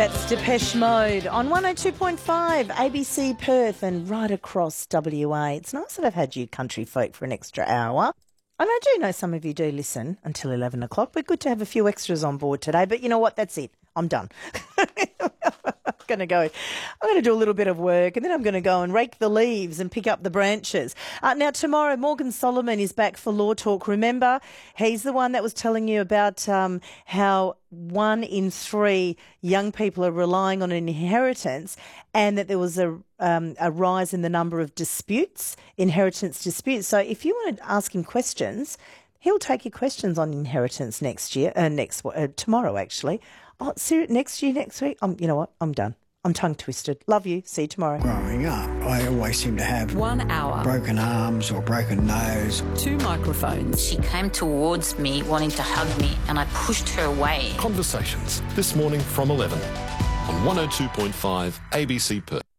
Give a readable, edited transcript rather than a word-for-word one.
That's Depeche Mode on 102.5 ABC Perth and right across WA. It's nice that I've had you country folk for an extra hour. And I do know some of you do listen until 11 o'clock, but good to have a few extras on board today. But you know what? That's it. I'm done. I'm going to do a little bit of work and then I'm going to go and rake the leaves and pick up the branches. Now, tomorrow, Morgan Solomon is back for Law Talk. Remember, he's the one that was telling you about how 1 in 3 young people are relying on an inheritance and that there was a rise in the number of disputes, inheritance disputes. So if you want to ask him questions, he'll take your questions on inheritance tomorrow, actually. Oh, next week? You know what? I'm done. I'm tongue twisted. Love you. See you tomorrow. Growing up, I always seem to have 1 hour, broken arms or broken nose. 2 microphones. She came towards me wanting to hug me and I pushed her away. Conversations this morning from 11 on 102.5 ABC Perth.